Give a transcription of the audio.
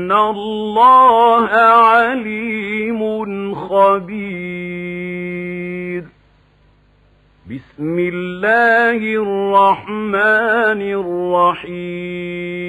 إِنَّ اللَّهَ عَلِيمٌ خَبِيرٌ. بسم الله الرحمن الرحيم.